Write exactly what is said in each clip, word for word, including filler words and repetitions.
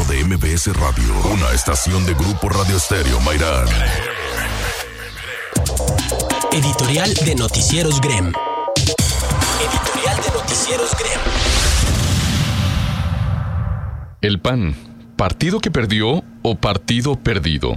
noticiero de M B S Radio, una estación de Grupo Radio Estéreo Mairán. Editorial de Noticieros Grem. Editorial de Noticieros Grem. El P A N, ¿partido que perdió o partido perdido?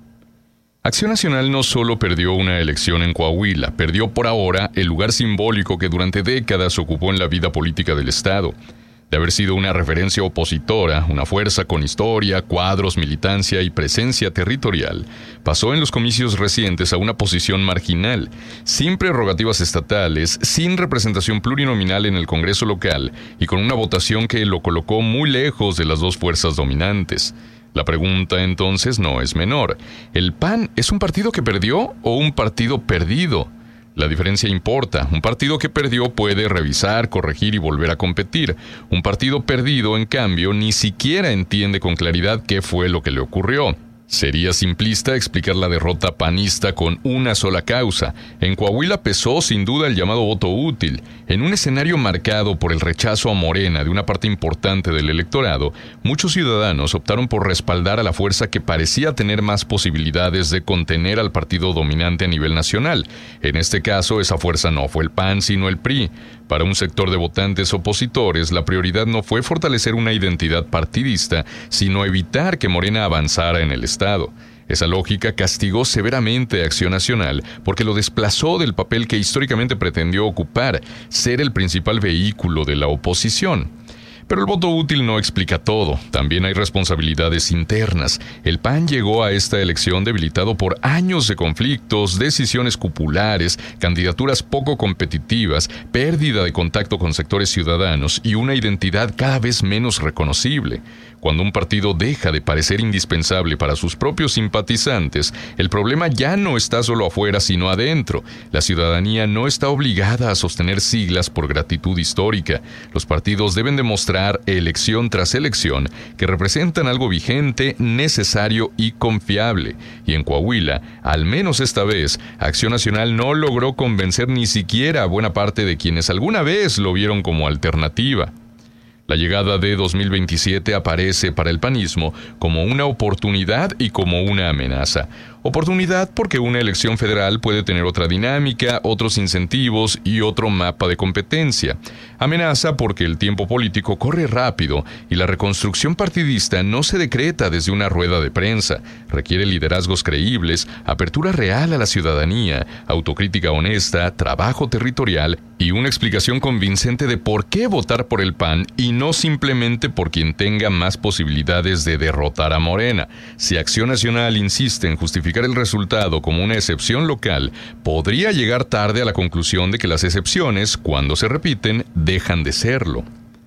Acción Nacional no solo perdió una elección en Coahuila, perdió por ahora el lugar simbólico que durante décadas ocupó en la vida política del Estado. De haber sido una referencia opositora, una fuerza con historia, cuadros, militancia y presencia territorial, pasó en los comicios recientes a una posición marginal, sin prerrogativas estatales, sin representación plurinominal en el Congreso local y con una votación que lo colocó muy lejos de las dos fuerzas dominantes. La pregunta entonces no es menor. ¿El P A N es un partido que perdió o un partido perdido? La diferencia importa. Un partido que perdió puede revisar, corregir y volver a competir. Un partido perdido, en cambio, ni siquiera entiende con claridad qué fue lo que le ocurrió. Sería simplista explicar la derrota panista con una sola causa. En Coahuila pesó sin duda el llamado voto útil. En un escenario marcado por el rechazo a Morena de una parte importante del electorado, muchos ciudadanos optaron por respaldar a la fuerza que parecía tener más posibilidades de contener al partido dominante a nivel nacional. En este caso, esa fuerza no fue el P A N, sino el P R I. Para un sector de votantes opositores, la prioridad no fue fortalecer una identidad partidista, sino evitar que Morena avanzara en el Estado. Esa lógica castigó severamente a Acción Nacional porque lo desplazó del papel que históricamente pretendió ocupar, ser el principal vehículo de la oposición. Pero el voto útil no explica todo. También hay responsabilidades internas. El P A N llegó a esta elección debilitado por años de conflictos, decisiones cupulares, candidaturas poco competitivas, pérdida de contacto con sectores ciudadanos y una identidad cada vez menos reconocible. Cuando un partido deja de parecer indispensable para sus propios simpatizantes, el problema ya no está solo afuera, sino adentro. La ciudadanía no está obligada a sostener siglas por gratitud histórica. Los partidos deben demostrar, elección tras elección, que representan algo vigente, necesario y confiable. Y en Coahuila, al menos esta vez, Acción Nacional no logró convencer ni siquiera a buena parte de quienes alguna vez lo vieron como alternativa. La llegada de dos mil veintisiete aparece para el panismo como una oportunidad y como una amenaza. Oportunidad porque una elección federal puede tener otra dinámica, otros incentivos y otro mapa de competencia. Amenaza porque el tiempo político corre rápido y la reconstrucción partidista no se decreta desde una rueda de prensa. Requiere liderazgos creíbles, apertura real a la ciudadanía, autocrítica honesta, trabajo territorial y una explicación convincente de por qué votar por el P A N y no simplemente por quien tenga más posibilidades de derrotar a Morena. Si Acción Nacional insiste en justificar el resultado como una excepción local, podría llegar tarde a la conclusión de que las excepciones, cuando se repiten, dejan de serlo.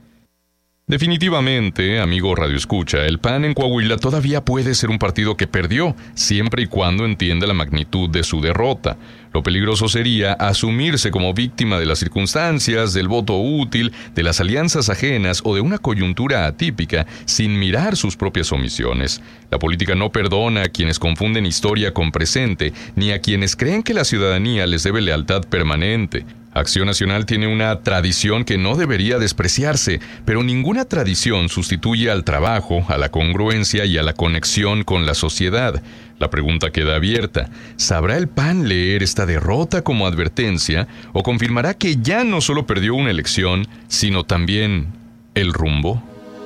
Definitivamente, amigo Radio Escucha, el P A N en Coahuila todavía puede ser un partido que perdió, siempre y cuando entienda la magnitud de su derrota. Lo peligroso sería asumirse como víctima de las circunstancias, del voto útil, de las alianzas ajenas o de una coyuntura atípica, sin mirar sus propias omisiones. La política no perdona a quienes confunden historia con presente, ni a quienes creen que la ciudadanía les debe lealtad permanente. Acción Nacional tiene una tradición que no debería despreciarse, pero ninguna tradición sustituye al trabajo, a la congruencia y a la conexión con la sociedad. La pregunta queda abierta. ¿Sabrá el P A N leer esta derrota como advertencia o confirmará que ya no solo perdió una elección, sino también el rumbo?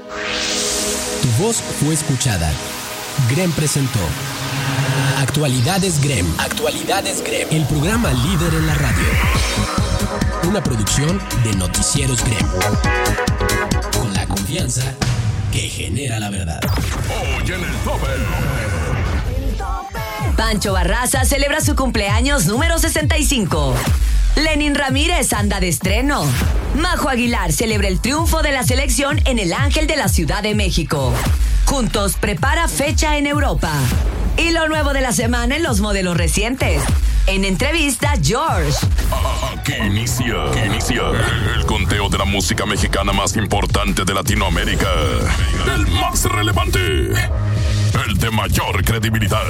Tu voz fue escuchada. Grem presentó Actualidades Grem. Actualidades Grem. El programa líder en la radio. Una producción de Noticieros Grem. Con la confianza que genera la verdad. Hoy en el tope. Pancho Barraza celebra su cumpleaños número sesenta y cinco. Lenin Ramírez anda de estreno. Majo Aguilar celebra el triunfo de la selección en el Ángel de la Ciudad de México. Juntos prepara fecha en Europa. Y lo nuevo de la semana en los modelos recientes. En entrevista, George. Aquí inicia, aquí inicia el conteo de la música mexicana más importante de Latinoamérica. El más relevante. El de mayor credibilidad.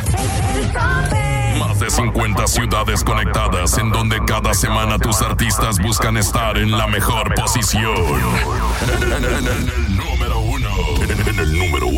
Más de cincuenta ciudades conectadas en donde cada semana tus artistas buscan estar en la mejor posición. En, en, en, en el número uno. En, en el número uno.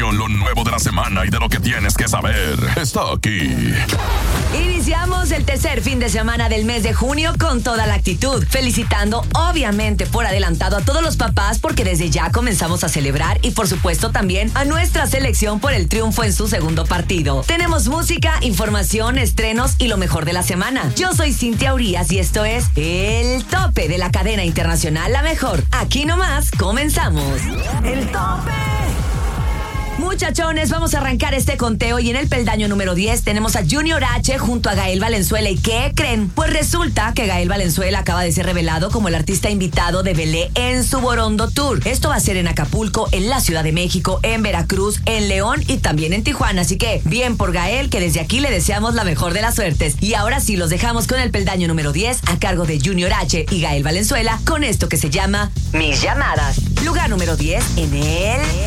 opinión, lo nuevo de la semana y de lo que tienes que saber está aquí. Iniciamos el tercer fin de semana del mes de junio con toda la actitud, felicitando obviamente por adelantado a todos los papás porque desde ya comenzamos a celebrar y por supuesto también a nuestra selección por el triunfo en su segundo partido. Tenemos música, información, estrenos y lo mejor de la semana. Yo soy Cintia Urías y esto es El Tope de la cadena internacional La Mejor. Aquí nomás comenzamos. El Tope. Muchachones, vamos a arrancar este conteo y en el peldaño número diez tenemos a Junior H junto a Gael Valenzuela. ¿Y qué creen? Pues resulta que Gael Valenzuela acaba de ser revelado como el artista invitado de Belé en su Borondo Tour. Esto va a ser en Acapulco, en la Ciudad de México, en Veracruz, en León y también en Tijuana. Así que bien por Gael, que desde aquí le deseamos la mejor de las suertes. Y ahora sí, los dejamos con el peldaño número diez a cargo de Junior H y Gael Valenzuela con esto que se llama Mis Llamadas. Lugar número diez en el